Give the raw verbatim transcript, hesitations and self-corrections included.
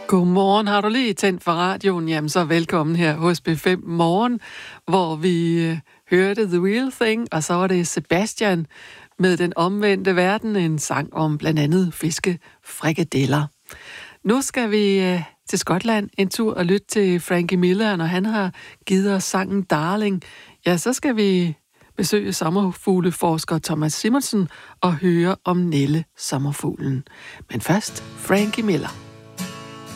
Godmorgen. Har du lige tændt for radioen? Jamen så velkommen her hos B fem Morgen, hvor vi øh, hørte The Real Thing, og så var det Sebastian med Den Omvendte Verden, en sang om blandt andet fiskefrikadeller. Nu skal vi øh, til Skotland en tur og lytte til Frankie Miller, når han har givet os sangen Darling. Ja, så skal vi besøge sommerfugleforsker Thomas Simonsen og høre om Nelle sommerfuglen. Men først Frankie Miller.